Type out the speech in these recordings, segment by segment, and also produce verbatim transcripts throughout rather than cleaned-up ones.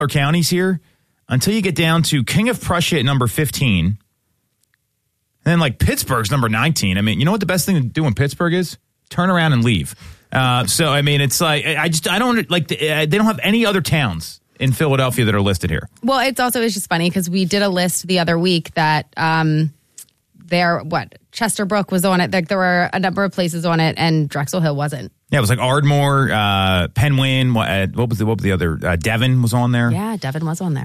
counties here until you get down to King of Prussia at number fifteen. And then, like, Pittsburgh's number nineteen. I mean, you know what the best thing to do in Pittsburgh is? Turn around and leave. Uh, so, I mean, it's like, I just, I don't, like, they don't have any other towns in Philadelphia that are listed here. Well, it's also, it's just funny because we did a list the other week that um, there, what, Chesterbrook was on it. Like, there were a number of places on it, and Drexel Hill wasn't. Yeah, it was like Ardmore, uh, Penwyn, what, uh, what was the, what was the other, uh, Devon was on there. Yeah, Devon was on there.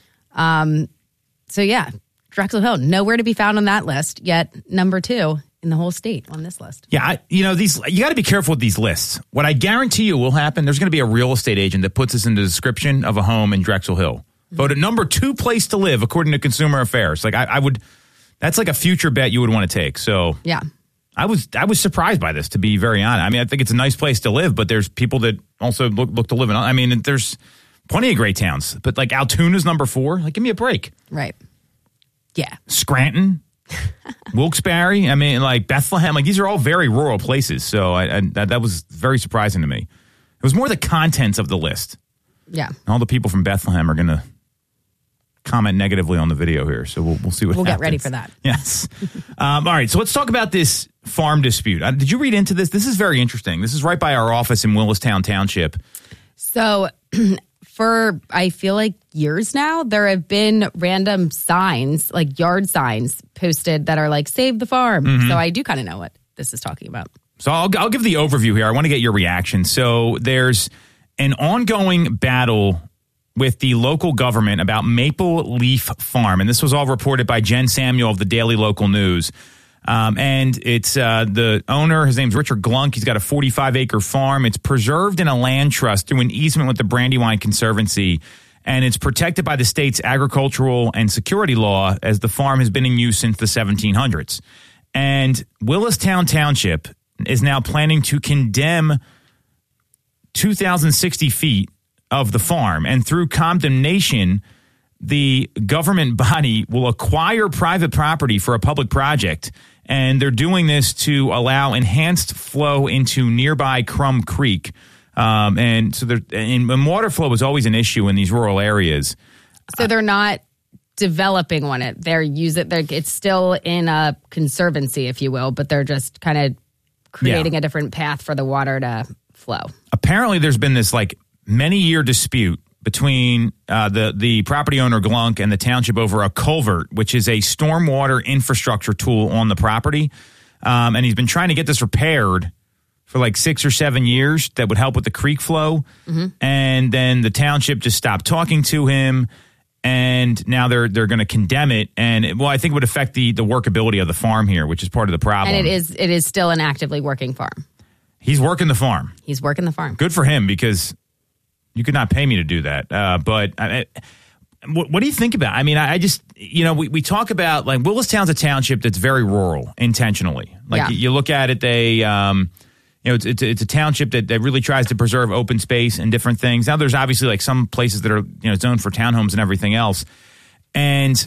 Um, so, yeah, Drexel Hill, nowhere to be found on that list, yet number two in the whole state on this list. Yeah, I, you know, these you got to be careful with these lists. What I guarantee you will happen, there's going to be a real estate agent that puts this in the description of a home in Drexel Hill. Mm-hmm. Voted number two place to live, according to Consumer Affairs. Like, I, I would, that's like a future bet you would want to take. So, yeah. I was I was surprised by this, to be very honest. I mean, I think it's a nice place to live, but there's people that also look, look to live in. I mean, there's plenty of great towns, but like Altoona's number four. Like, give me a break. Right. Yeah. Scranton, Wilkes-Barre. I mean, like Bethlehem. Like, these are all very rural places. So I, I, that, that was very surprising to me. It was more the contents of the list. Yeah. All the people from Bethlehem are going to comment negatively on the video here. So we'll, we'll see what we'll happens. We'll get ready for that. Yes. um, all right. So let's talk about this farm dispute. Uh, did you read into this? This is very interesting. This is right by our office in Willistown Township. So for, I feel like years now, there have been random signs, like yard signs posted that are like, save the farm. Mm-hmm. So I do kind of know what this is talking about. So I'll, I'll give the overview here. I want to get your reaction. So there's an ongoing battle with the local government about Maple Leaf Farm. And this was all reported by Jen Samuel of the Daily Local News. Um, and it's uh, the owner, his name's Richard Glunk. He's got a forty-five acre farm. It's preserved in a land trust through an easement with the Brandywine Conservancy. And it's protected by the state's agricultural and security law, as the farm has been in use since the seventeen hundreds. And Willistown Township is now planning to condemn two thousand sixty feet of the farm. And through condemnation, the government body will acquire private property for a public project. And they're doing this to allow enhanced flow into nearby Crum Creek. Um, and so there, and, and water flow is always an issue in these rural areas. So they're not developing on it. They're use it. They're, it's still in a conservancy, if you will, but they're just kind of creating yeah. a different path for the water to flow. Apparently, there's been this like many year dispute between uh, the, the property owner Glunk and the township over a culvert, which is a stormwater infrastructure tool on the property. Um, and he's been trying to get this repaired for like six or seven years that would help with the creek flow. Mm-hmm. And then the township just stopped talking to him. And now they're they're going to condemn it. And, it, well, I think it would affect the, the workability of the farm here, which is part of the problem. And it is it is still an actively working farm. He's working the farm. He's working the farm. Good for him, because you could not pay me to do that. Uh, but I, what, what do you think about? I mean, I, I just, you know, we, we talk about, like, Willistown's a township that's very rural intentionally. Like, yeah. you, you look at it, they, um, you know, it's, it's, it's a township that, that really tries to preserve open space and different things. Now, there's obviously, like, some places that are, you know, zoned for townhomes and everything else. And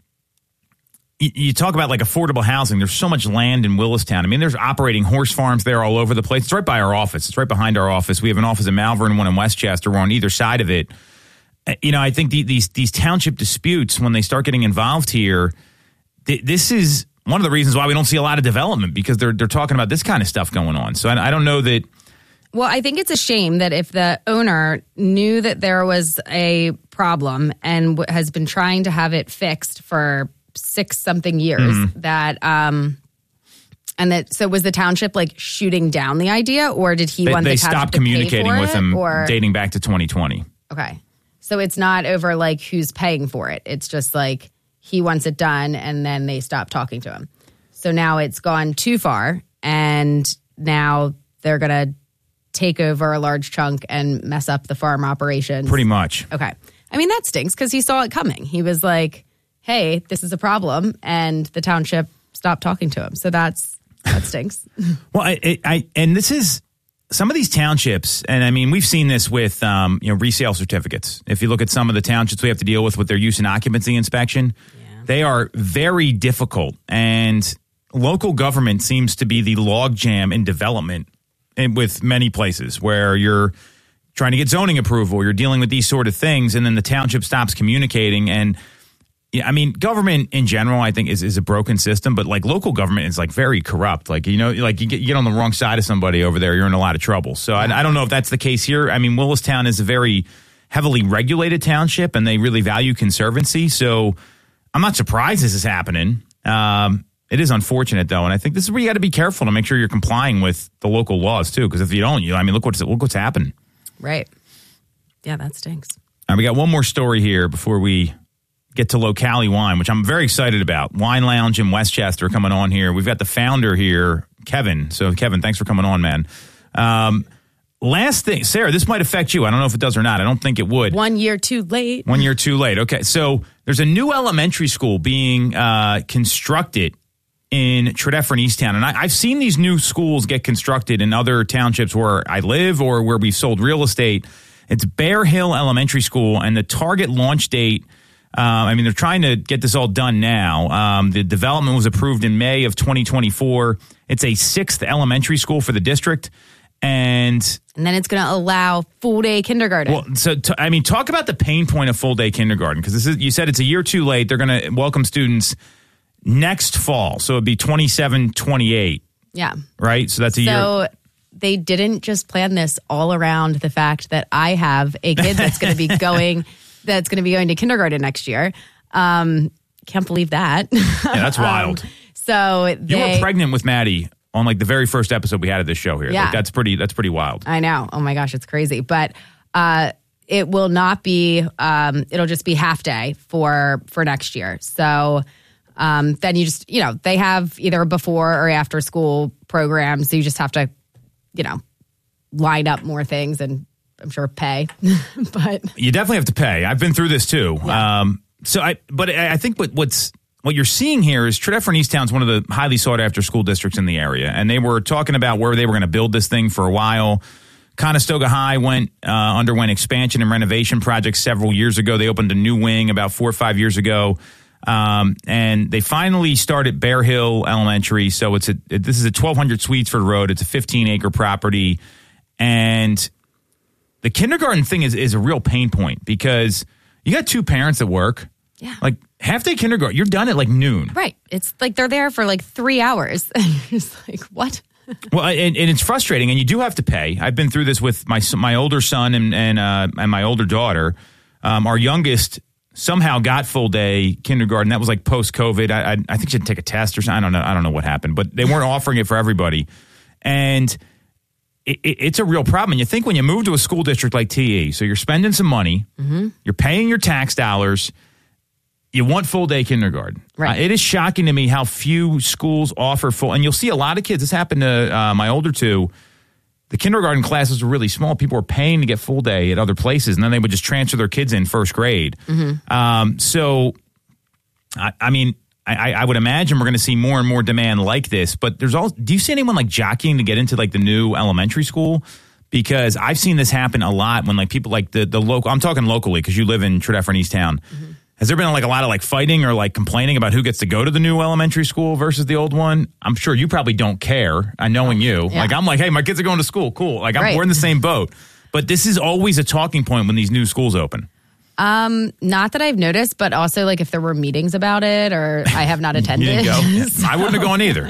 you, you talk about, like, affordable housing. There's so much land in Willistown. I mean, there's operating horse farms there all over the place. It's right by our office. It's right behind our office. We have an office in Malvern and one in Westchester. We're on either side of it. You know, I think the, these these township disputes, when they start getting involved here, th- this is one of the reasons why we don't see a lot of development, because they're they're talking about this kind of stuff going on. So I, I don't know that. Well, I think it's a shame that if the owner knew that there was a problem and w- has been trying to have it fixed for six something years, mm-hmm. that um, and that so was the township like shooting down the idea, or did he they, want they the township stopped to communicating pay for with it, him or? Dating back to twenty twenty? Okay, so it's not over like who's paying for it. It's just like he wants it done, and then they stop talking to him. So now it's gone too far, and now they're gonna take over a large chunk and mess up the farm operations. Pretty much. Okay. I mean, that stinks, because he saw it coming. He was like, hey, this is a problem, and the township stopped talking to him. So that's that stinks. Well, I, I and this is some of these townships, and I mean, we've seen this with um, you know, resale certificates. If you look at some of the townships we have to deal with with their use and occupancy inspection, yeah. they are very difficult, and local government seems to be the logjam in development. And with many places where you're trying to get zoning approval. You're dealing with these sort of things, and then the township stops communicating. And yeah, I mean, government in general, I think, is, is a broken system, but like local government is like very corrupt. Like, you know, like you get, you get on the wrong side of somebody over there, you're in a lot of trouble. So I, I don't know if that's the case here. I mean, Willistown is a very heavily regulated township, and they really value conservancy. So I'm not surprised this is happening. Um, it is unfortunate, though, and I think this is where you got to be careful to make sure you're complying with the local laws, too, because if you don't, you I mean, look what's, look what's happened. Right. Yeah, that stinks. All right, we got one more story here before we get to Locali Wine, which I'm very excited about. Wine Lounge in Westchester coming on here. We've got the founder here, Kevin. So, Kevin, thanks for coming on, man. Um, last thing, Sarah, this might affect you. I don't know if it does or not. I don't think it would. One year too late. One year too late. Okay, so there's a new elementary school being uh, constructed in Tredeffert and Easttown. And I, I've seen these new schools get constructed in other townships where I live or where we've sold real estate. It's Bear Hill Elementary School, and the target launch date, uh, I mean, they're trying to get this all done now. Um, the development was approved in May of twenty twenty-four. It's a sixth elementary school for the district. And and then it's going to allow full-day kindergarten. Well, so, t- I mean, talk about the pain point of full-day kindergarten, because this is, you said it's a year too late. They're going to welcome students next fall, so it'd be twenty-seven twenty-eight. Yeah. Right? So that's a so year. So they didn't just plan this all around the fact that I have a kid that's going to be going that's going to be going to kindergarten next year. Um, can't believe that. Yeah, that's wild. um, so they, you were pregnant with Maddie on like the very first episode we had of this show here. Yeah. Like, that's pretty that's pretty wild. I know. Oh my gosh, it's crazy. But uh, it will not be um, it'll just be half day for for next year. So Um, then you just, you know, they have either a before or after school programs. So you just have to, you know, line up more things and I'm sure pay. But you definitely have to pay. I've been through this too. Yeah. Um, so I, but I think what, what's, what you're seeing here is Tredeffert and Easttown is one of the highly sought after school districts in the area. And they were talking about where they were going to build this thing for a while. Conestoga High went, uh, underwent expansion and renovation projects several years ago. They opened a new wing about four or five years ago. Um, and they finally started Bear Hill Elementary. So it's a, it, this is a twelve hundred Sweetsford Road. It's a fifteen acre property. And the kindergarten thing is, is a real pain point because you got two parents at work. Yeah. Like half day kindergarten, you're done at like noon. Right. It's like they're there for like three hours. It's like, what? Well, and, and it's frustrating, and you do have to pay. I've been through this with my my older son and and uh, and my older daughter. Um, our youngest somehow got full day kindergarten. That was like post COVID. I, I I think she had to take a test or something. I don't know. I don't know what happened, but they weren't offering it for everybody, and it, it, it's a real problem. And you think when you move to a school district like T E, so you're spending some money, mm-hmm. you're paying your tax dollars. You want full day kindergarten. Right. Uh, it is shocking to me how few schools offer full. And you'll see a lot of kids. This happened to uh, my older two. The kindergarten classes were really small. People were paying to get full day at other places, and then they would just transfer their kids in first grade. Mm-hmm. Um, so, I, I mean, I, I would imagine we're going to see more and more demand like this. But there's all. Do you see anyone like jockeying to get into like the new elementary school? Because I've seen this happen a lot when like people like the the local. I'm talking locally because you live in Tredeffert and Easttown. Mm-hmm. Has there been like a lot of like fighting or like complaining about who gets to go to the new elementary school versus the old one? I'm sure you probably don't care. I knowing you, yeah. like I'm like, hey, my kids are going to school. Cool. Like I'm, right. we're in the same boat. But this is always a talking point when these new schools open. Um, not that I've noticed, but also like if there were meetings about it or I have not attended. You didn't go? so, I wouldn't have gone either.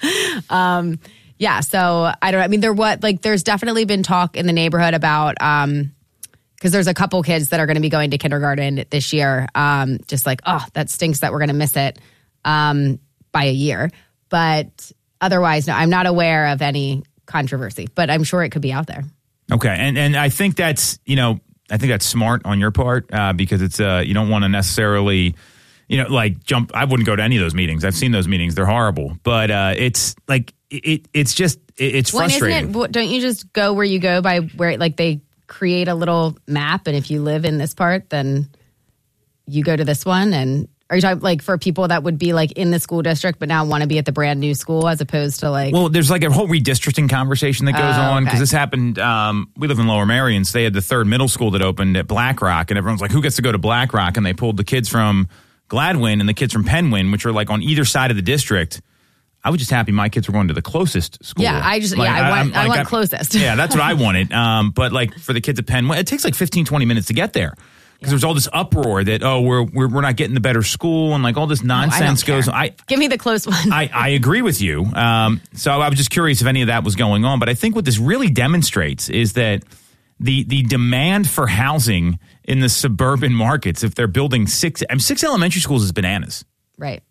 um, yeah. So I don't. I mean, there what like there's definitely been talk in the neighborhood about. Um, Because there's a couple kids that are going to be going to kindergarten this year. Um, just like, oh, that stinks that we're going to miss it um, by a year. But otherwise, no, I'm not aware of any controversy. But I'm sure it could be out there. Okay, and and I think that's you know I think that's smart on your part uh, because it's uh, you don't want to necessarily you know like jump. I wouldn't go to any of those meetings. I've seen those meetings; they're horrible. But uh, it's like it. It's just it, it's well, frustrating. Isn't it, don't you just go where you go by where like they create a little map, and if you live in this part, then you go to this one? And are you talking like for people that would be like in the school district but now want to be at the brand new school as opposed to like? Well, there's like a whole redistricting conversation that goes uh, on because okay. this happened. Um, we live in Lower Merion, so they had the third middle school that opened at Black Rock, and everyone's like, "Who gets to go to Black Rock?" And they pulled the kids from Gladwin and the kids from Penwyn, which are like on either side of the district. I was just happy my kids were going to the closest school. Yeah, I just like, yeah, I want, I, like, want I, closest. Yeah, that's what I wanted. Um, but like for the kids at Penn, it takes like fifteen, twenty minutes to get there. Because yeah. there's all this uproar that, oh, we're, we're we're not getting the better school, and like all this nonsense no, I goes on. I, Give me the close one. I, I agree with you. Um, so I was just curious if any of that was going on. But I think what this really demonstrates is that the the demand for housing in the suburban markets, if they're building six, I mean, six elementary schools is bananas. Right.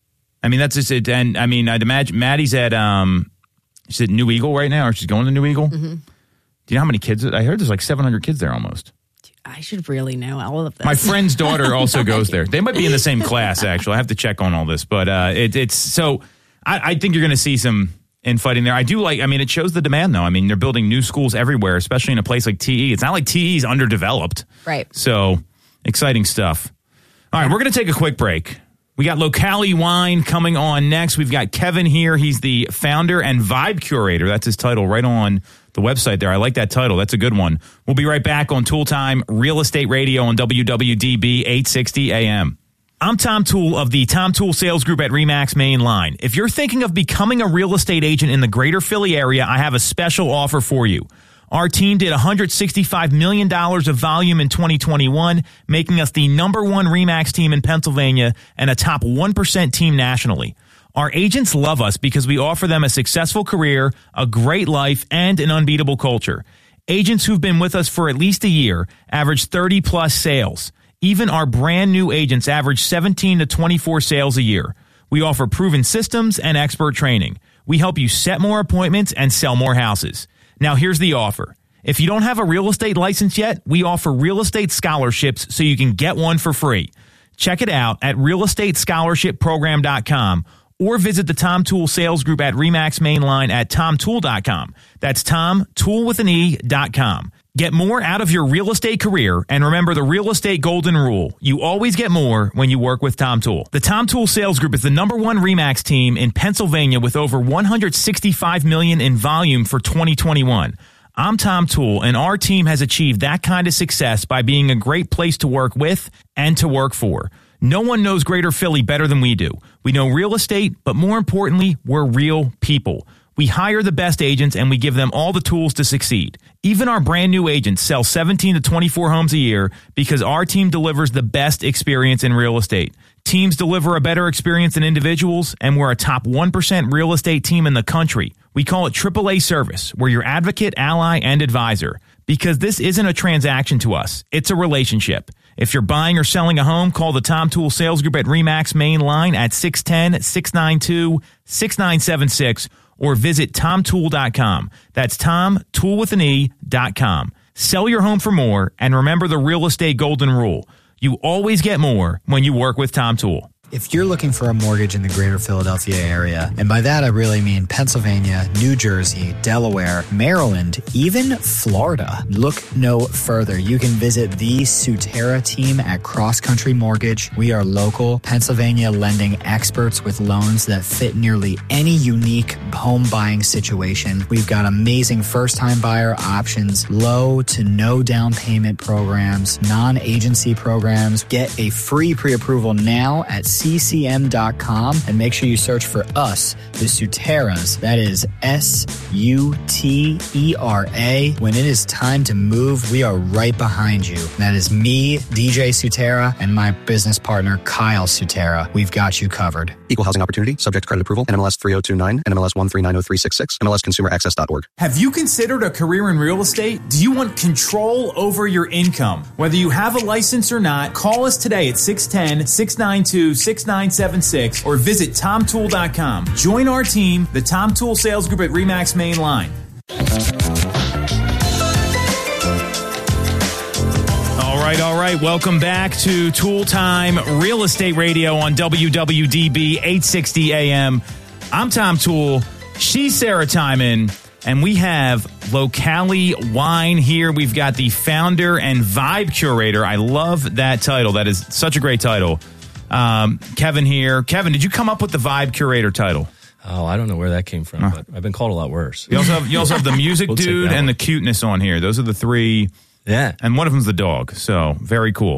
I mean, that's just it. And I mean, I'd imagine Maddie's at, um, she's at New Eagle right now, or she's going to New Eagle. Mm-hmm. Do you know how many kids? I heard there's like seven hundred kids there almost. I should really know all of this. My friend's daughter also goes there. They might be in the same class, actually. I have to check on all this. But uh, it, it's so I, I think you're going to see some infighting there. I do like, I mean, it shows the demand, though. I mean, they're building new schools everywhere, especially in a place like T E. It's not like T E is underdeveloped. Right. So exciting stuff. All right, we're going to take a quick break. We got Locali Wine coming on next. We've got Kevin here. He's the founder and vibe curator. That's his title right on the website there. I like that title. That's a good one. We'll be right back on Tool Time Real Estate Radio on W W D B eight sixty A M. I'm Tom Toole of the Tom Toole Sales Group at RE/MAX Main Line. If you're thinking of becoming a real estate agent in the greater Philly area, I have a special offer for you. Our team did one hundred sixty-five million dollars of volume in twenty twenty-one, making us the number one RE/MAX team in Pennsylvania and a top one percent team nationally. Our agents love us because we offer them a successful career, a great life, and an unbeatable culture. Agents who've been with us for at least a year average thirty plus sales. Even our brand new agents average seventeen to twenty-four sales a year. We offer proven systems and expert training. We help you set more appointments and sell more houses. Now here's the offer. If you don't have a real estate license yet, we offer real estate scholarships so you can get one for free. Check it out at real estate scholarship program dot com. Or visit the Tom Toole Sales Group at RE/MAX Mainline at tom toole dot com. That's Tom Toole with an E dot com. Get more out of your real estate career, and remember the real estate golden rule. You always get more when you work with Tom Toole. The Tom Toole Sales Group is the number one RE/MAX team in Pennsylvania with over one hundred sixty-five million dollars in volume for twenty twenty-one. I'm Tom Toole, and our team has achieved that kind of success by being a great place to work with and to work for. No one knows Greater Philly better than we do. We know real estate, but more importantly, we're real people. We hire the best agents and we give them all the tools to succeed. Even our brand new agents sell seventeen to twenty-four homes a year because our team delivers the best experience in real estate. Teams deliver a better experience than individuals, and we're a top one percent real estate team in the country. We call it triple A service. We're your advocate, ally, and advisor. Because this isn't a transaction to us. It's a relationship. If you're buying or selling a home, call the Tom Toole Sales Group at RE/MAX Main Line at six one zero, six nine two, six nine seven six or visit tom toole dot com. That's Tom Toole with an E dot com. Sell your home for more, and remember the real estate golden rule. You always get more when you work with Tom Toole. If you're looking for a mortgage in the greater Philadelphia area, and by that I really mean Pennsylvania, New Jersey, Delaware, Maryland, even Florida, look no further. You can visit the Sutera team at Cross Country Mortgage. We are local Pennsylvania lending experts with loans that fit nearly any unique home buying situation. We've got amazing first-time buyer options, low to no down payment programs, non-agency programs. Get a free pre-approval now at C C M dot com and make sure you search for us, the Suteras. That is S U T E R A. When it is time to move, we are right behind you. That is me, D J Sutera, and my business partner, Kyle Sutera. We've got you covered. Equal housing opportunity, subject to credit approval, N M L S three oh two nine, N M L S one three nine oh three six six, M L S consumer access dot org. Have you considered a career in real estate? Do you want control over your income? Whether you have a license or not, call us today at six one zero, six nine two, six nine seven six or visit tom toole dot com. Join our team, the Tom Toole Sales Group at RE/MAX Main Line. All right, all right. Welcome back to Tool Time Real Estate Radio on W W D B eight sixty A M. I'm Tom Toole. She's Sarah Timon. And we have Locali Wine here. We've got the founder and vibe curator. I love that title. That is such a great title. Um, Kevin here. Kevin, did you come up with the vibe curator title? Oh, I don't know where that came from, huh. but I've been called a lot worse. You also have, you also have the music we'll dude and one. the cuteness on here. Those are the three. Yeah. And one of them's the dog. So very cool.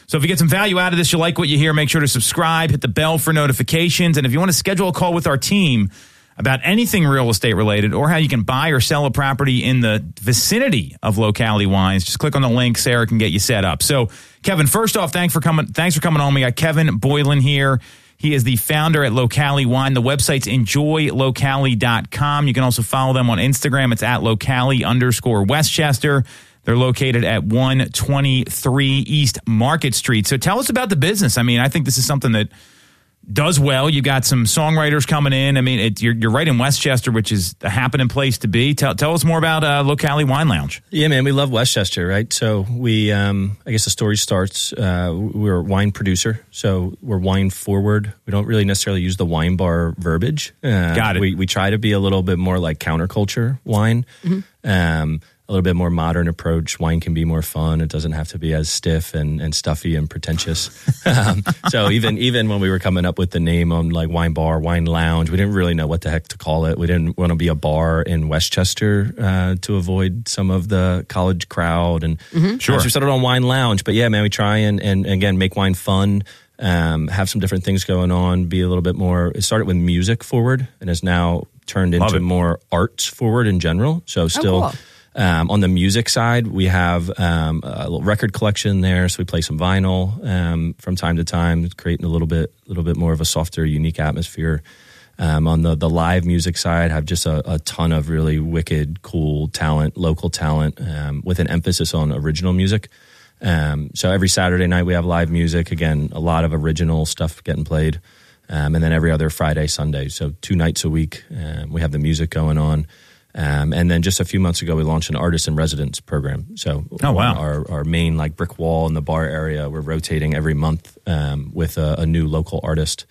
So if you get some value out of this, you like what you hear, make sure to subscribe, hit the bell for notifications. And if you want to schedule a call with our team about anything real estate related or how you can buy or sell a property in the vicinity of Locality Wines, just click on the link. Sarah can get you set up. So, Kevin, first off, thanks for coming. Thanks for coming on. We got Kevin Boylan here. He is the founder at Locality Wine. The website's enjoy locality dot com. You can also follow them on Instagram. It's at locality underscore Westchester. They're located at one twenty-three East Market Street. So tell us about the business. I mean, I think this is something that does well. You got some songwriters coming in. I mean, it, you're, you're right in Westchester, which is a happening place to be. Tell, tell us more about uh, Locality Wine Lounge. Yeah, man, we love Westchester, right? So we, um, I guess the story starts, uh, we're a wine producer, so we're wine forward. We don't really necessarily use the wine bar verbiage. Uh, got it. We, we try to be a little bit more like counterculture wine. Mm-hmm. Um, a little bit more modern approach. Wine can be more fun. It doesn't have to be as stiff and, and stuffy and pretentious. um, so even even when we were coming up with the name on like wine bar, wine lounge, we didn't really know what the heck to call it. We didn't want to be a bar in Westchester uh, to avoid some of the college crowd. And mm-hmm. Sure. So we started on wine lounge. But yeah, man, we try and, and again, make wine fun. Um, have some different things going on, be a little bit more, it started with music forward and has now turned into more arts forward in general. So still... Oh, cool. Um, on the music side, we have um, a little record collection there, so we play some vinyl um, from time to time, creating a little bit, little bit more of a softer, unique atmosphere. Um, on the the live music side, have just a, a ton of really wicked, cool talent, local talent, um, with an emphasis on original music. Um, so every Saturday night we have live music. Again, a lot of original stuff getting played, um, and then every other Friday, Sunday. So two nights a week, um, we have the music going on. Um, and then just a few months ago, we launched an artist in residence program. So oh, wow. our, our main like brick wall in the bar area, we're rotating every month um, with a, a new local artist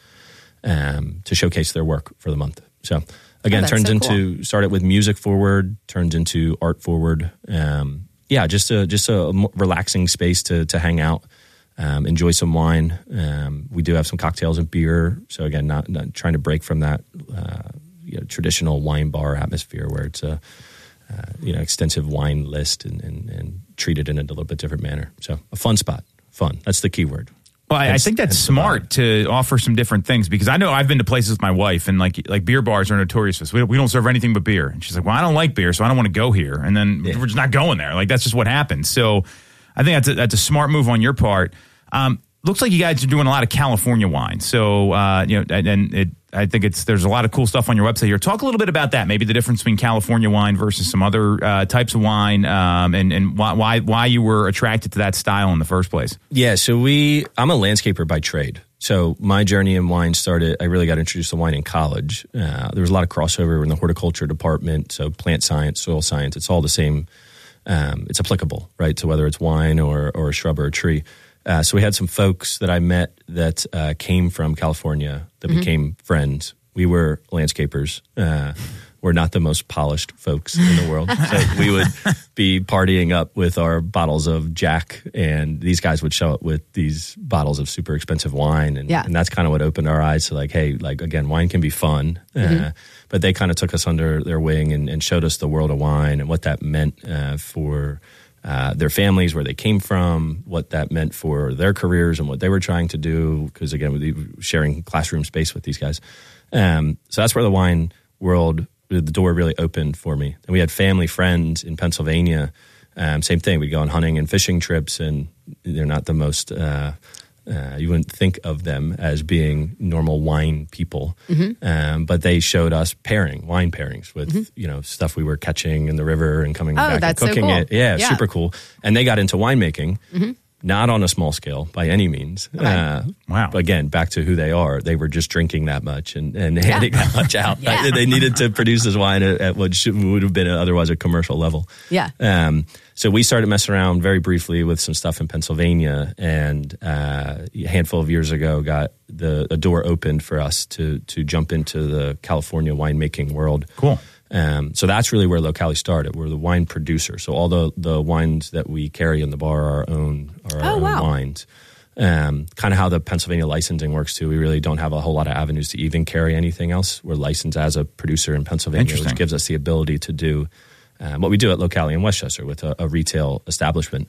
um, to showcase their work for the month. So again, oh, turns so into, cool. started with music forward, turns into art forward. Um, yeah, just a, just a relaxing space to, to hang out, um, enjoy some wine. Um, we do have some cocktails and beer. So again, not, not trying to break from that, uh, You know, traditional wine bar atmosphere where it's a uh, you know extensive wine list and, and, and treated in a little bit different manner. So a fun spot, fun. That's the key word. Well, I, I think that's smart to offer some different things because I know I've been to places with my wife and like like beer bars are notorious for this. We don't, we don't serve anything but beer, and she's like, "Well, I don't like beer, so I don't want to go here." And then yeah. we're just not going there. Like that's just what happens. So I think that's a, that's a smart move on your part. Um, looks like you guys are doing a lot of California wine. So uh, you know, and, and it. I think it's there's a lot of cool stuff on your website here. Talk a little bit about that, maybe the difference between California wine versus some other uh, types of wine, um, and and why, why why you were attracted to that style in the first place. Yeah, so we I'm a landscaper by trade. So my journey in wine started. I really got introduced to wine in college. Uh, there was a lot of crossover in the horticulture department. So plant science, soil science, it's all the same. Um, it's applicable, right? So whether it's wine or or a shrub or a tree. Uh, so we had some folks that I met that uh, came from California that mm-hmm. became friends. We were landscapers. Uh, we're not the most polished folks in the world. So we would be partying up with our bottles of Jack, and these guys would show up with these bottles of super expensive wine. And, yeah. and that's kind of what opened our eyes to like, hey, like, again, wine can be fun. Mm-hmm. Uh, but they kind of took us under their wing and, and showed us the world of wine and what that meant uh, for Uh, their families, where they came from, what that meant for their careers and what they were trying to do. Because again, with sharing classroom space with these guys. Um, so that's where the wine world, the door really opened for me. And we had family friends in Pennsylvania. Um, same thing. We'd go on hunting and fishing trips, and they're not the most, uh, uh, you wouldn't think of them as being normal wine people. Mm-hmm. Um, but they showed us pairing, wine pairings with, mm-hmm. you know, stuff we were catching in the river and coming oh, back that's and cooking so cool. it. Yeah, yeah, super cool. And they got into winemaking. Mm-hmm. Not on a small scale by any means. Okay. Uh, wow. Again, back to who they are. They were just drinking that much and, and yeah. handing that much out. yeah. They needed to produce this wine at, at what should, would have been otherwise a commercial level. Yeah. Um, so we started messing around very briefly with some stuff in Pennsylvania, and uh, a handful of years ago got the a door opened for us to to jump into the California winemaking world. Cool. Um, so that's really where Locality started. We're the wine producer. So all the, the wines that we carry in the bar are our own, are our oh, own wow. wines. Um, kind of how the Pennsylvania licensing works too. We really don't have a whole lot of avenues to even carry anything else. We're licensed as a producer in Pennsylvania, which gives us the ability to do um, what we do at Locality in Westchester with a, a retail establishment.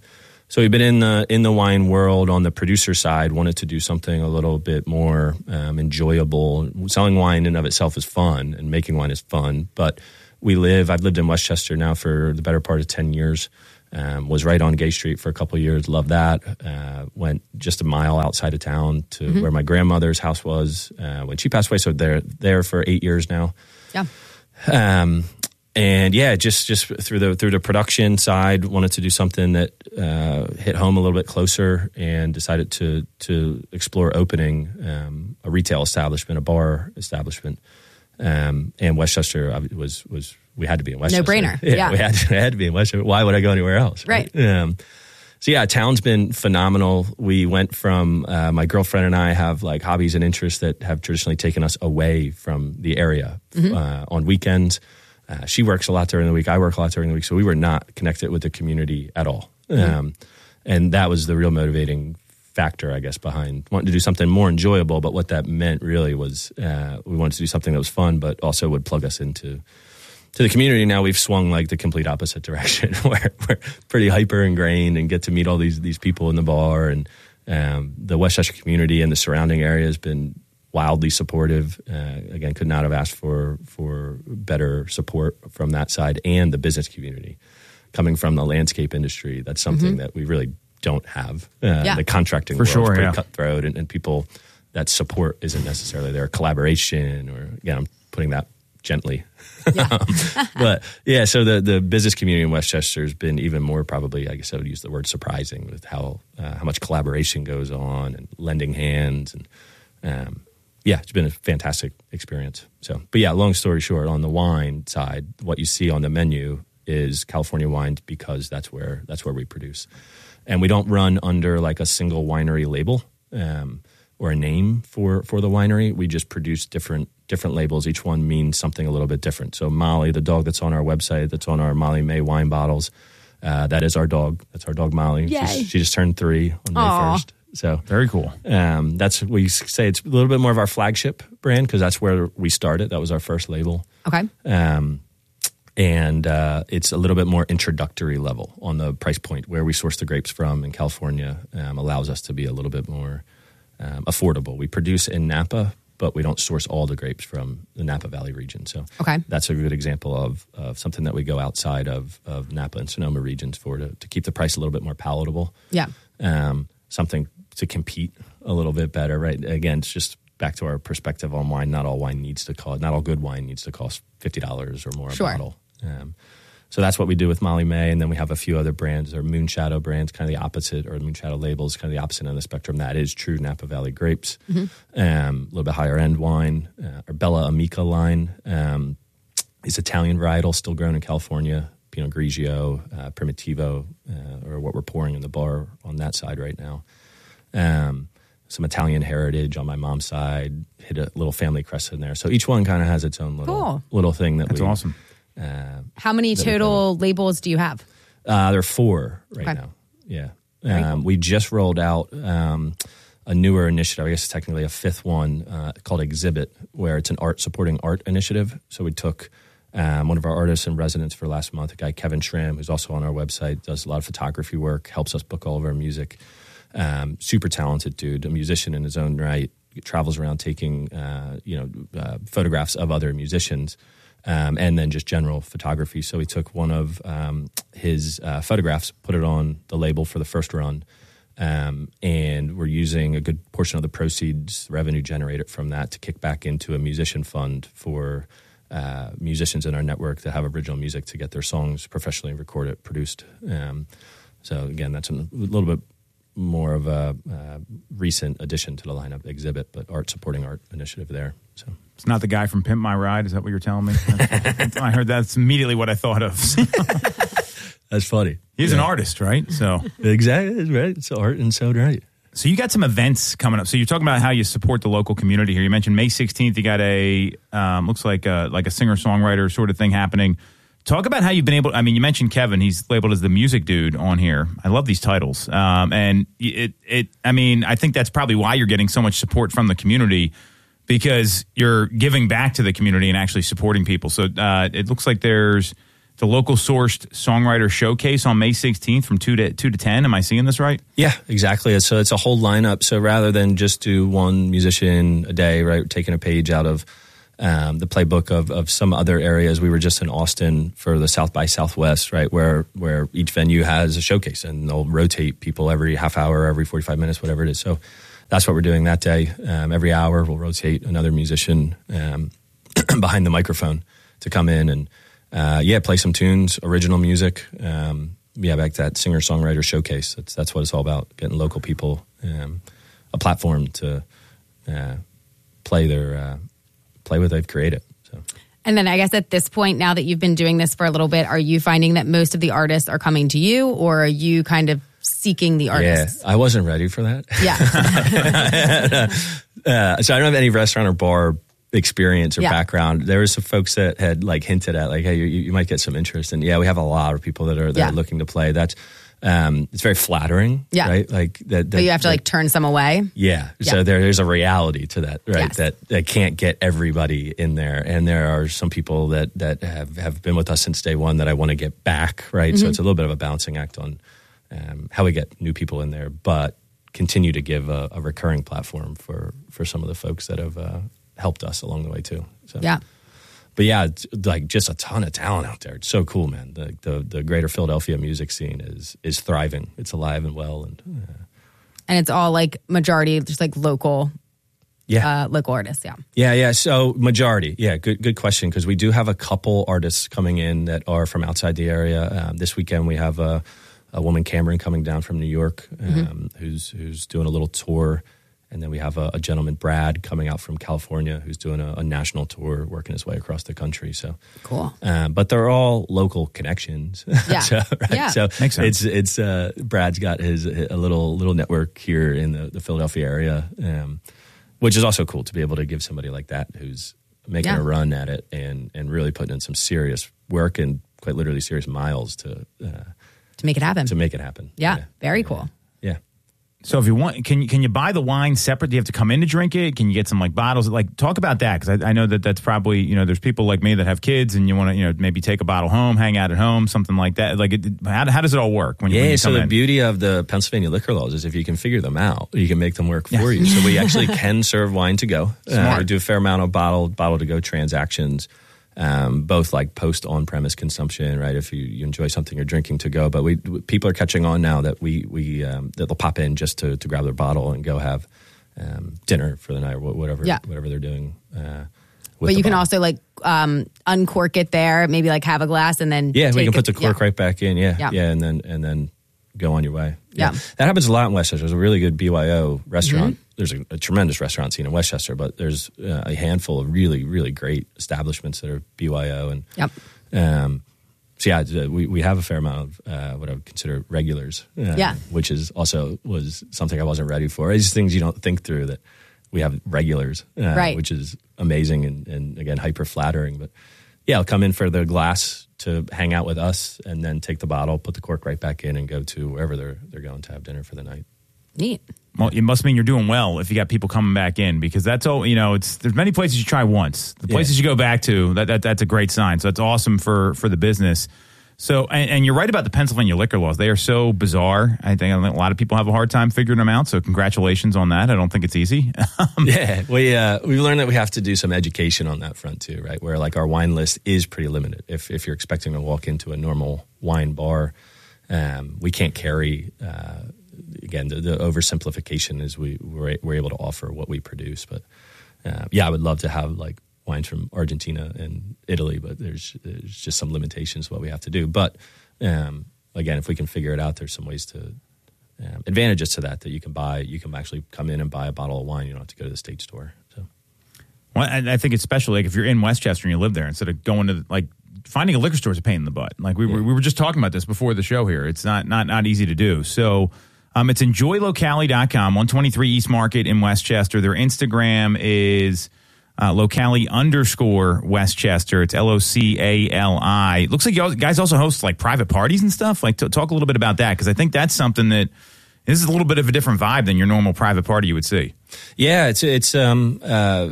So we've been in the in the wine world on the producer side, wanted to do something a little bit more um, enjoyable. Selling wine in and of itself is fun, and making wine is fun. But we live, I've lived in Westchester now for the better part of ten years. Um, was right on Gay Street for a couple of years, loved that. Uh, went just a mile outside of town to mm-hmm. where my grandmother's house was uh, when she passed away. So they're there for eight years now. Yeah. Um, And yeah, just just through the through the production side, wanted to do something that uh, hit home a little bit closer, and decided to to explore opening um, a retail establishment, a bar establishment. Um, and Westchester was was we had to be in Westchester. No brainer. Yeah, yeah. we had to, we had to be in Westchester. Why would I go anywhere else? Right. right? Um, so yeah, town's been phenomenal. We went from uh, my girlfriend and I have like hobbies and interests that have traditionally taken us away from the area mm-hmm. uh, on weekends. Uh, she works a lot during the week. I work a lot during the week. So we were not connected with the community at all. Mm-hmm. Um, and that was the real motivating factor, I guess, behind wanting to do something more enjoyable. But what that meant really was uh, we wanted to do something that was fun, but also would plug us into to the community. Now we've swung like the complete opposite direction where we're pretty hyper ingrained and get to meet all these these people in the bar. And um, the Westchester community and the surrounding area has been wildly supportive. Uh, again, could not have asked for for better support from that side, and the business community coming from the landscape industry. That's something mm-hmm. that we really don't have. Uh, yeah. The contracting for world sure, is pretty yeah. cutthroat, and, and people that support isn't necessarily there. Collaboration, or again, I'm putting that gently. Yeah. um, but yeah, so the the business community in Westchester has been even more probably, I guess I would use the word surprising, with how uh, how much collaboration goes on and lending hands and. Um, Yeah, it's been a fantastic experience. So, but yeah, long story short, on the wine side, what you see on the menu is California wines, because that's where that's where we produce, and we don't run under like a single winery label um, or a name for for the winery. We just produce different different labels. Each one means something a little bit different. So Molly, the dog that's on our website, that's on our Molly May wine bottles, uh, that is our dog. That's our dog Molly. Yay. She just turned three on May first. So very cool. Um, that's we say it's a little bit more of our flagship brand, because that's where we started. That was our first label. Okay. Um, and uh, it's a little bit more introductory level on the price point. Where we source the grapes from in California um, allows us to be a little bit more um, affordable. We produce in Napa, but we don't source all the grapes from the Napa Valley region. So okay. that's a good example of, of something that we go outside of, of Napa and Sonoma regions for to, to keep the price a little bit more palatable. Yeah. Um, something to compete a little bit better, right? Again, it's just back to our perspective on wine. Not all wine needs to cost, not all good wine needs to cost fifty dollars or more sure. a bottle. Um, so that's what we do with Molly May. And then we have a few other brands, or Moonshadow brands, kind of the opposite, or Moonshadow labels, kind of the opposite end of the spectrum. That is true Napa Valley grapes, mm-hmm. um, a little bit higher end wine. Uh, our Bella Amica line um, is Italian varietal, still grown in California. Pinot Grigio, uh, Primitivo, uh, or what we're pouring in the bar on that side right now. Um, some Italian heritage on my mom's side, hit a little family crest in there. So each one kind of has its own little cool. little thing that That's we, awesome. Uh, How many total labels do you have? Uh, there are four right okay. now. Yeah. Um, we just rolled out um, a newer initiative, I guess technically a fifth one, uh, called Exhibit, where it's an art supporting art initiative. So we took um, one of our artists in residence for last month, a guy, Kevin Schramm, who's also on our website, does a lot of photography work, helps us book all of our music. Um, super talented dude, a musician in his own right, travels around taking, uh, you know, uh, photographs of other musicians, um, and then just general photography. So he took one of um, his uh, photographs, put it on the label for the first run, um, and we're using a good portion of the proceeds, revenue generated from that, to kick back into a musician fund for uh, musicians in our network that have original music to get their songs professionally recorded, produced. Um, so again, that's a little bit more of a uh, recent addition to the lineup, Exhibit, but art supporting art initiative there. So it's not the guy from Pimp My Ride. Is that what you're telling me? I heard that's immediately what I thought of. That's funny. He's yeah. an artist, right? So exactly right. It's art and so right. So you got some events coming up. So you're talking about how you support the local community here. You mentioned May sixteenth. You got a um, looks like a, like a singer songwriter sort of thing happening. Talk about how you've been able, I mean, you mentioned Kevin, he's labeled as the music dude on here. I love these titles. Um, and it, it, I mean, I think that's probably why you're getting so much support from the community, because you're giving back to the community and actually supporting people. So uh, it looks like there's It's a local sourced songwriter showcase on May sixteenth from two to two to ten. Am I seeing this right? Yeah, exactly. So it's a whole lineup. So rather than just do one musician a day, right, taking a page out of um, the playbook of, of some other areas, we were just in Austin for the South by Southwest, right, where where each venue has a showcase and they'll rotate people every half hour, every forty-five minutes, whatever it is. So that's what we're doing that day. Um, every hour we'll rotate another musician um, behind the microphone to come in and Uh, yeah, play some tunes, original music. Um, yeah, back to that singer-songwriter showcase. That's that's what it's all about, getting local people um, a platform to uh, play their uh, play what they've created. So. And then I guess at this point, now that you've been doing this for a little bit, are you finding that most of the artists are coming to you, or are you kind of seeking the artists? Yeah, I wasn't ready for that. Yeah. uh, so I don't have any restaurant or bar experience or yeah. background. There were some folks that had like hinted at like, hey, you, you might get some interest. And yeah, we have a lot of people that are that yeah. are looking to play. That's um, it's very flattering, yeah. right? Like that. that but you have to that, like turn some away. Yeah. yeah. So there, there's a reality to that, right? Yes. That that can't get everybody in there. And there are some people that that have, have been with us since day one that I want to get back, right? Mm-hmm. So it's a little bit of a balancing act on um, how we get new people in there, but continue to give a, a recurring platform for for some of the folks that have uh, helped us along the way too. So. Yeah. But yeah, it's like just a ton of talent out there. It's so cool, man. The the, the greater Philadelphia music scene is is thriving. It's alive and well, and uh, and it's all like majority just like local, yeah, uh, local artists. Yeah, yeah, yeah. So majority, yeah. Good good question, because we do have a couple artists coming in that are from outside the area. Um, this weekend we have a, a woman, Cameron, coming down from New York, um, mm-hmm. who's who's doing a little tour. And then we have a, a gentleman, Brad, coming out from California, who's doing a, a national tour, working his way across the country. So cool. Um, but they're all local connections. Yeah, so, right? yeah. So makes sense. It's it's uh, Brad's got his a little little network here in the, the Philadelphia area, um, which is also cool to be able to give somebody like that who's making yeah. a run at it and and really putting in some serious work and quite literally serious miles to uh, to make it happen. To make it happen. Yeah, yeah. very yeah. cool. Yeah. So if you want, can you can you buy the wine separate? Do you have to come in to drink it? Can you get some like bottles? Like talk about that, because I, I know that that's probably, you know, there's people like me that have kids and you want to, you know, maybe take a bottle home, hang out at home, something like that. Like it, how, how does it all work when you, yeah, when you so come the in? beauty of the Pennsylvania liquor laws is if you can figure them out, you can make them work for you. So we actually can serve wine to go. Uh, we do a fair amount of bottle bottle to go transactions. Um, both like post on-premise consumption, right? If you, you enjoy something you're drinking to go, but we people are catching on now that we we um, that they'll pop in just to, to grab their bottle and go have um, dinner for the night or whatever yeah. whatever they're doing. Uh, but you can bottle. also like um, uncork it there, maybe like have a glass and then yeah, take we can it, put the cork yeah. right back in, yeah, yeah, yeah, and then and then go on your way. Yeah, yeah. That happens a lot in Westchester. There's a really good B Y O restaurant. Mm-hmm. There's a, a tremendous restaurant scene in Westchester, but there's uh, a handful of really, really great establishments that are B Y O. And yep. um, so yeah, we, we have a fair amount of uh, what I would consider regulars, uh, yeah. which is also was something I wasn't ready for. It's just things you don't think through that we have regulars, uh, right. which is amazing and, and again, hyper flattering. But yeah, I'll come in for the glass to hang out with us and then take the bottle, put the cork right back in and go to wherever they're they're going to have dinner for the night. Neat. Well, it must mean you're doing well if you got people coming back in, because that's all, you know, it's, there's many places you try once. The places yeah. you go back to, that, that that's a great sign. So that's awesome for, for the business. So, and, and you're right about the Pennsylvania liquor laws. They are so bizarre. I think a lot of people have a hard time figuring them out. So congratulations on that. I don't think it's easy. yeah. We, uh, we've learned that we have to do some education on that front too, right? Where like our wine list is pretty limited. If, if you're expecting to walk into a normal wine bar, um, we can't carry, uh, again, the, the oversimplification is we, we're, we're able to offer what we produce. But uh, yeah, I would love to have like wines from Argentina and Italy, but there's there's just some limitations to what we have to do. But um, again, if we can figure it out, there's some ways to um, advantages to that that you can buy. You can actually come in and buy a bottle of wine. You don't have to go to the state store. So, well, I, I think it's special. Like if you're in Westchester and you live there, instead of going to like finding a liquor store is a pain in the butt. Like we yeah. were we were just talking about this before the show here. It's not not not easy to do. So. Um, it's enjoy locali dot com, one twenty-three East Market in Westchester. Their Instagram is uh, locali underscore Westchester. It's L O C A L I. Looks like you guys also host like private parties and stuff. Like, t- talk a little bit about that, because I think that's something that this is a little bit of a different vibe than your normal private party you would see. Yeah, it's it's um uh,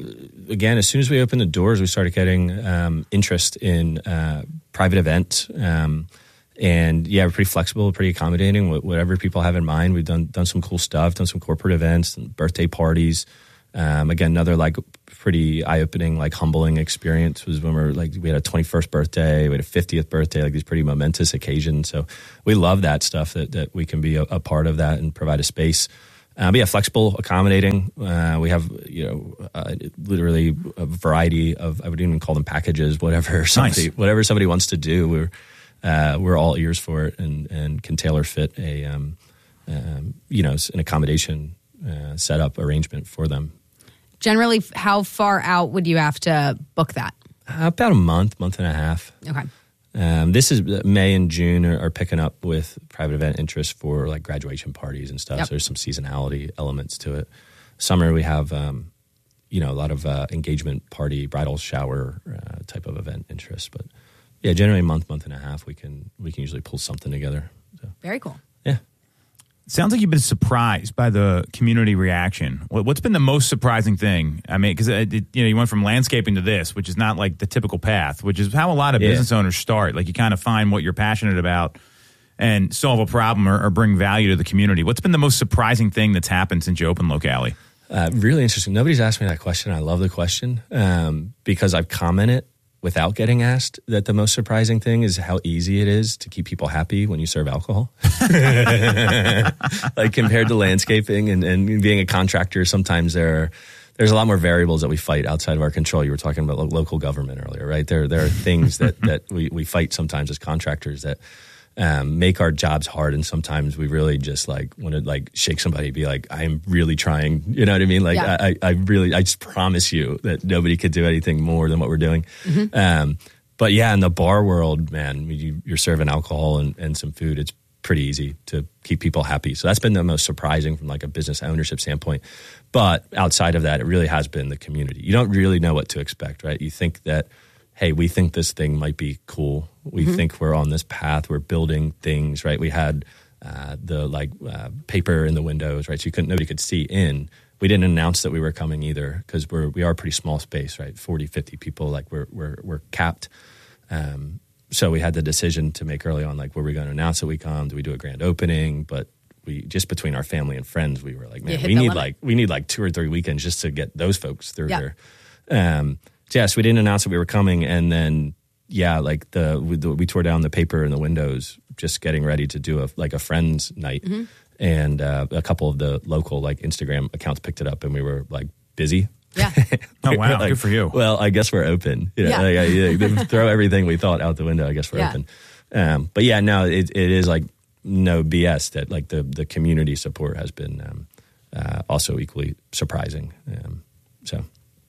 again, as soon as we opened the doors, we started getting um, interest in uh, private events. Um, and yeah, we're pretty flexible, pretty accommodating. Whatever people have in mind, we've done done some cool stuff, done some corporate events, and birthday parties. Um, again, another like pretty eye-opening, like humbling experience was when we were like we had a twenty-first birthday, we had a fiftieth birthday, like these pretty momentous occasions. So we love that stuff that that we can be a, a part of that and provide a space. Uh, but yeah, flexible, accommodating. Uh, we have, you know, uh, literally a variety of, I would even call them packages, whatever somebody, Nice. whatever somebody wants to do. We're, uh, we're all ears for it and, and can tailor fit a, um, um, you know, an accommodation uh, setup arrangement for them. Generally, f- how far out would you have to book that? Uh, about a month, month and a half. Okay. Um, this is May and June are, are picking up with private event interest for like graduation parties and stuff. Yep. So there's some seasonality elements to it. Summer we have, um, you know, a lot of uh, engagement party, bridal shower uh, type of event interest. But yeah, generally a month, month and a half, we can we can usually pull something together. So, Very cool. yeah. Sounds like you've been surprised by the community reaction. What- What's been the most surprising thing? I mean, because you know you went from landscaping to this, which is not like the typical path, which is how a lot of Yeah. business owners start. Like you kind of find what you're passionate about and solve a problem or, or bring value to the community. What's been the most surprising thing that's happened since you opened Locale? Uh, really interesting. Nobody's asked me that question. I love the question um, because I've commented without getting asked that the most surprising thing is how easy it is to keep people happy when you serve alcohol. Like compared to landscaping and, and being a contractor, sometimes there are, there's a lot more variables that we fight outside of our control. You were talking about lo- local government earlier, right? There there are things that, that we, we fight sometimes as contractors that um, make our jobs hard, and sometimes we really just like want to like shake somebody, be like, I'm really trying. You know what I mean? Like Yeah. I, I really, I just promise you that nobody could do anything more than what we're doing. Mm-hmm. Um, but yeah, in the bar world, man, you, you're serving alcohol and, and some food. It's pretty easy to keep people happy. So that's been the most surprising from like a business ownership standpoint. But outside of that, it really has been the community. You don't really know what to expect, right? You think that, hey, we think this thing might be cool. We Mm-hmm. think we're on this path. We're building things, right? We had uh, the like uh, paper in the windows, right? So you couldn't, nobody could see in. We didn't announce that we were coming either because we're we are a pretty small space, right? forty, fifty people, like we're we're we're capped. Um, so we had the decision to make early on, like, were we going to announce that we come? Do we do a grand opening? But we just between our family and friends, we were like, You man, hit we the need limit. like we need like two or three weekends just to get those folks through Yeah. there. Um, so yes, we didn't announce that we were coming, and then yeah, like the we, the we tore down the paper in the windows, just getting ready to do a like a friends night, Mm-hmm. and uh, a couple of the local like Instagram accounts picked it up, and we were like busy. Yeah. Oh, wow. Like, Good for you. Well, I guess we're open. You know, Yeah. like, I- yeah, throw everything we thought out the window. I guess we're Yeah. open. Um, but yeah, no, it, it is like no B S that like the the community support has been um, uh, also equally surprising. Um, so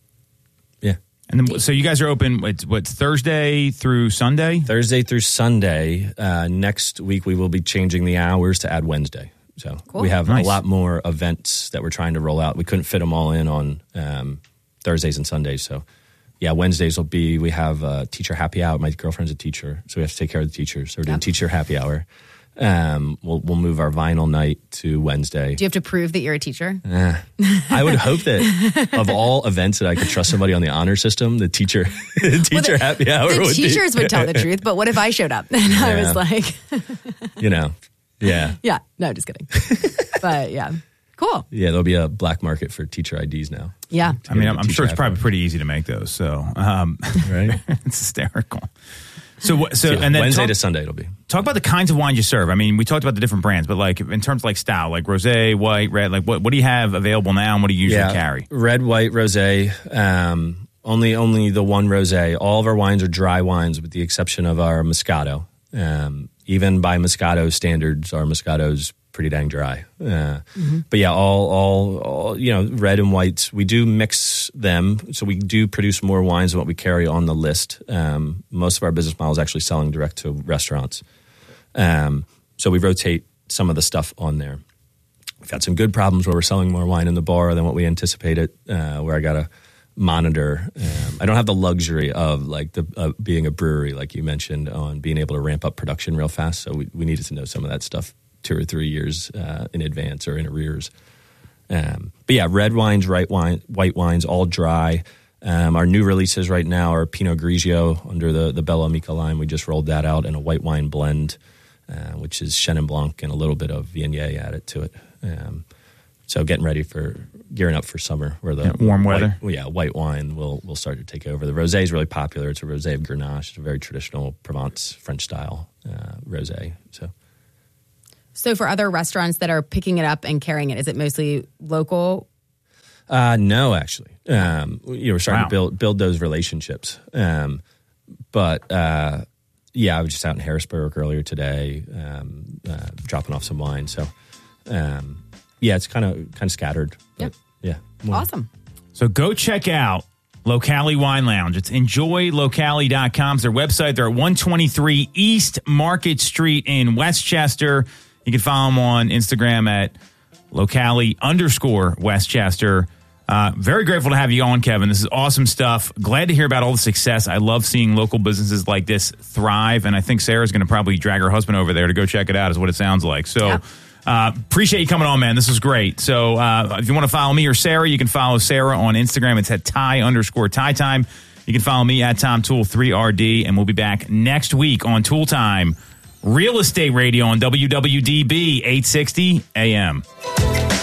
yeah, And then, so you guys are open, it's what, Thursday through Sunday? Thursday through Sunday. Uh, next week we will be changing the hours to add Wednesday. So Cool. we have Nice. a lot more events that we're trying to roll out. We couldn't fit them all in on um, Thursdays and Sundays. So yeah, Wednesdays will be, we have a teacher happy hour. My girlfriend's a teacher, so we have to take care of the teachers. So we're doing Yep. teacher happy hour. Um, we'll, we'll move our vinyl night to Wednesday. Do you have to prove that you're a teacher? I would hope that of all events that I could trust somebody on the honor system, the teacher, the teacher the- happy hour The would teachers be, would tell the truth, but what if I showed up and I was Yeah. like, you know, yeah. yeah, no, just kidding. But yeah, cool. Yeah, there'll be a black market for teacher I Ds now. Yeah. I mean, I'm, I'm Teacher sure it's happy probably hour. pretty easy to make those. So, um, Right? it's hysterical. So, what- so, Yeah, and then Wednesday talk, to Sunday it'll be. talk about the kinds of wine you serve. I mean, we talked about the different brands, but like in terms of like style, like rosé, white, red, like what, what do you have available now and what do you usually carry? Red, white, rosé. Um, only, only the one rosé. All of our wines are dry wines, with the exception of our Moscato. Um, even by Moscato standards, our Moscato's pretty dang dry. Uh, But yeah, all, all, all, you know, red and whites. We do mix them, so we do produce more wines than what we carry on the list. Um, most of our business model is actually selling direct to restaurants. Um, so we rotate some of the stuff on there. We've had some good problems where we're selling more wine in the bar than what we anticipated, uh, where I got to monitor. Um, I don't have the luxury of like the uh, being a brewery, like you mentioned, on being able to ramp up production real fast. So we, we needed to know some of that stuff two or three years uh, in advance or in arrears. Um, but yeah, red wines, right wine, white wines, all dry. Um, our new releases right now are Pinot Grigio under the, the Bella Amica line. We just rolled that out in a white wine blend, uh, which is Chenin Blanc and a little bit of Viognier added to it. Um, so getting ready for, gearing up for summer where the yeah, warm weather. White, well, yeah, white wine will will start to take over. The rosé is really popular. It's a rosé of Grenache. It's a very traditional Provence French style uh, rosé. So. So for other restaurants that are picking it up and carrying it, is it mostly local? Uh, no, actually. Um, you know, we're starting Wow. to build build those relationships. Um, but uh, yeah, I was just out in Harrisburg earlier today, um, uh, dropping off some wine. So um, yeah, it's kind of kind of scattered. But, yeah. More. Awesome. So go check out Locali Wine Lounge. It's enjoy locali dot com. It's their website. They're at one twenty-three East Market Street in Westchester. You can follow them on Instagram at Locali underscore Westchester. Uh, very grateful to have you on, Kevin. This is awesome stuff. Glad to hear about all the success. I love seeing local businesses like this thrive, and I think Sarah's going to probably drag her husband over there to go check it out, is what it sounds like. So Yeah. uh, appreciate you coming on, man. This is great. So uh, if you want to follow me or Sarah, you can follow Sarah on Instagram. It's at Ty underscore Ty Time. You can follow me at Tom Tool three R D, and we'll be back next week on Tool Time Real Estate Radio on W W D B eight sixty A M.